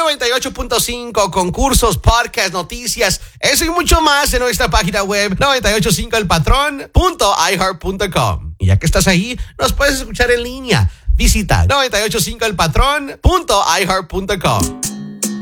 98.5, concursos, podcasts, noticias, eso y mucho más en nuestra página web 985elpatrón.iheart.com. Y ya que estás ahí, nos puedes escuchar en línea. Visita 985elpatrón.iheart.com.